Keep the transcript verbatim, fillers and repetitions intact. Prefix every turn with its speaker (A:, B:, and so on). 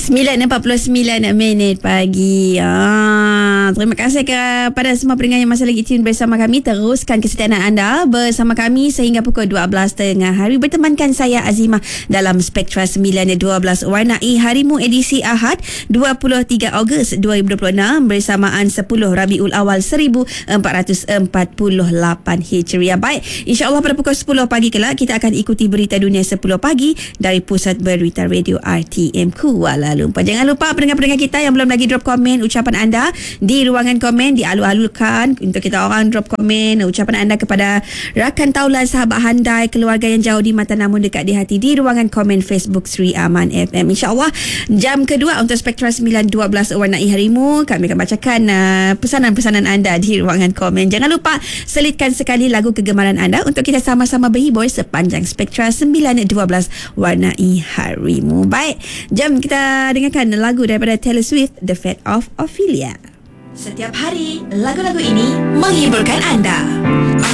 A: sembilan empat puluh sembilan minit pagi. Ah, terima kasih kepada semua pendengar yang masih lagi tune bersama kami. Teruskan kesetiaan anda bersama kami sehingga pukul dua belas tengah hari. Bertemankan saya Azimah dalam Spectra sembilan dua belas Warnai Harimu edisi Ahad dua puluh tiga Ogos dua ribu dua puluh enam bersamaan sepuluh Rabiul Awal seribu empat ratus empat puluh lapan Hijriah. Baik, insya-Allah pada pukul sepuluh pagi kelak kita akan ikuti berita dunia sepuluh pagi dari Pusat Berita Radio R T M Kuala Lumpur. Jangan lupa pendengar-pendengar kita yang belum lagi drop komen ucapan anda di ruangan komen, dialu-alukan untuk kita orang drop komen ucapan anda kepada rakan taulan, sahabat handai, keluarga yang jauh di mata namun dekat di hati di ruangan komen Facebook Sri Aman F M. InsyaAllah jam kedua untuk Spectra sembilan dua belas Warnai Harimu, kami akan bacakan uh, pesanan-pesanan anda di ruangan komen. Jangan lupa selitkan sekali lagu kegemaran anda untuk kita sama-sama berhibur sepanjang Spectra sembilan dua belas Warnai Harimu. Baik, jam kita dengarkan lagu daripada Taylor Swift, The Fate of Ophelia. Setiap hari lagu-lagu ini menghiburkan anda.